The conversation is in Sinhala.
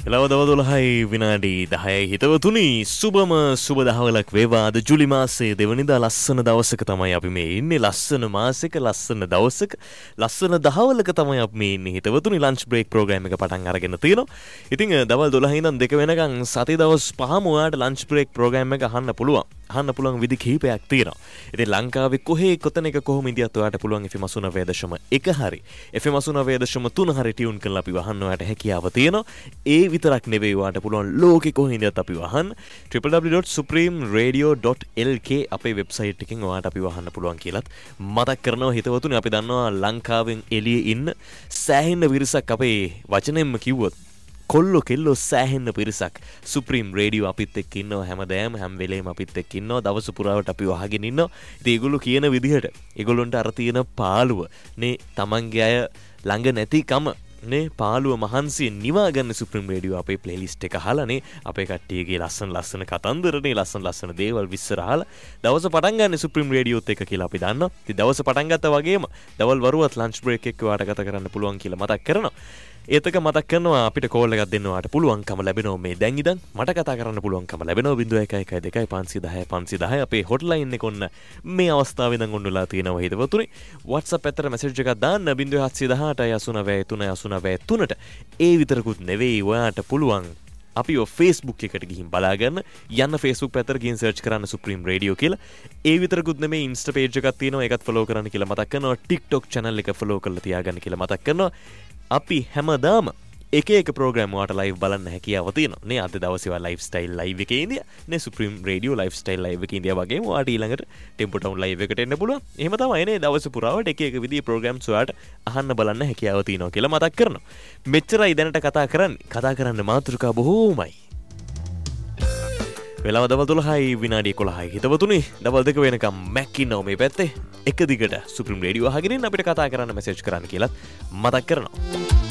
එලව දවදොළහයි විනාඩි 10යි හිතවතුනි සුබම සුබ දහවලක් වේවා. අද ජුලි මාසයේ දෙවනිදා ලස්සන දවසක තමයි අපි මේ ඉන්නේ. ලස්සන මාසෙක ලස්සන දවසක ලස්සන දහවලක තමයි අපි මේ ඉන්නේ හිතවතුනි. ලන්ච් බ්‍රේක් ප්‍රෝග්‍රෑම් එක පටන් අරගෙන තියෙනවා. ඉතින් දවල් 12 ඉඳන් 2 වෙනකන් සති දවස් 5ම ඔයාලට ලන්ච් බ්‍රේක් ප්‍රෝග්‍රෑම් එක අහන්න පුළුවන් විදි කිහිපයක් තියෙනවා. ඉතින් ලංකාවේ කොහේ කොතැනක කොහොම ඉඳියත් ඔයාලට පුළුවන් FM 89.1 හරි FM 89.3 හරි ටියුන් කරලා අපි වහන්න ඔයාලට හැකියාව තියෙනවා. ඒ විතරක් නෙවෙයි ඔයාලට පුළුවන් ලෝකෙ කොහේ ඉඳියත් අපි වහන්න www.supremeradio.lk අපේ වෙබ්සයිට් එකෙන් ඔයාලට අපි වහන්න පුළුවන් කියලාත් මතක් කරනවා හිතවතුනි. අපි දන්නවා ලංකාවෙන් එළියේ ඉන්න සෑහෙන විරසක් අපේ වචනෙන්ම කිව්වොත් කොල්ලෝ කෙල්ලෝ සෑහෙන්න පිරිසක් සුප්‍රීම් රේඩියෝ අපිත් එක්ක ඉන්නවා. හැමදාම හැම වෙලේම අපිත් එක්ක ඉන්නවා. දවස පුරාවට අපි වහගෙන ඉන්නවා. ඉතින් ඒගොල්ලෝ කියන විදිහට ඒගොල්ලොන්ට අර තියෙන පාළුව නේ තමන්ගේ අය ළඟ නැතිකම නේ පාළුව මහන්සිය නිවා ගන්න සුප්‍රීම් රේඩියෝ අපේ ප්ලේලිස්ට් එක අහලානේ අපේ කට්ටියගේ ලස්සන කතන්දරනේ ලස්සන දේවල් විස්තර අහලා දවස පටන් ගන්න සුප්‍රීම් රේඩියෝත් එක්ක කියලා අපි දන්නවා. ඉතින් දවස පටන් ගත්තා වගේම දවල් වරුවත් ලන්ච් බ්‍රේක් එක ඔයාලට ගත කරන්න පුළුවන් කියලා මතක් කරනවා. ඒත් එක මතක් කරනවා අපිට කෝල් එකක් දෙන්න ඔයාලට පුළුවන්කම ලැබෙනවා මේ දැන් ඉඳන් මට කතා කරන්න පුළුවන්කම ලැබෙනවා 0112 අපේ හොට්ලයින් එක ඔන්න මේ අවස්ථාවේ ඉඳන් ඔන්නලා තියෙනවා හිතවතුනි. WhatsApp එකට මැසේජ් එකක් දාන්න 0718898993ට. ඒ විතරකුත් නෙවෙයි ඔයාලට පුළුවන් අපිව Facebook එකට ගිහින් බලාගන්න. යන්න Facebook පැත්තට ගිහින් සර්ච් කරන්න Supreme Radio කියලා. ඒ විතරකුත් නෙමෙයි Insta page එකක් තියෙනවා ඒකත් follow කරන්න කියලා මතක් කරනවා. TikTok channel එක follow කරලා තියාගන්න කියලා මතක් කරනවා. අපි හැමදාම එක ප්‍රෝග්‍රෑම් වලට ලයිව් බලන්න හැකියාව තියෙනවා නේ. අද දවසේ වා ලයිෆ්ස්ටයිල් ලයිව් එකේ ඉඳිය නේ සුප්‍රීම් රේඩියෝ ලයිෆ්ස්ටයිල් ලයිව් එකේ ඉඳිය වගේම ඔයාලට ඊළඟට ටෙම්පෝ ටවුන් ලයිව් එකට එන්න පුළුවන්. එහෙම තමයි නේ දවස පුරාවට එක විදිහේ ප්‍රෝග්‍රෑම්ස් ඔයාලට අහන්න බලන්න හැකියාව තියෙනවා කියලා මතක් කරනවා. මෙච්චරයි දැනට කතා කරන්න මාතෘකා බොහෝමයි. වෙලාව දවල් 12යි විනාඩි 11යි හිතවතුනි. දවල් 2 වෙනකම් මැක් ඉන්නවා මේ පැත්තේ. එක දිගට සුප්‍රීම් රේඩියෝ අහගෙන අපිට කතා කරන්න මැසේජ් කරන්න කියලා මතක් කරනවා.